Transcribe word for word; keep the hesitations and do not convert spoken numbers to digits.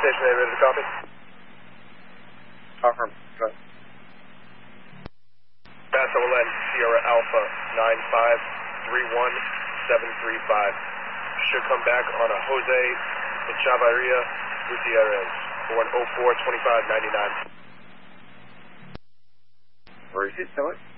Station A, ready to copy? Affirm. Go ahead. Paso Len, Sierra Alpha nine five three one seven three five. Should come back on a Jose Echavarria Gutierrez for an oh four twenty-five ninety-nine. Where is it? Tell it.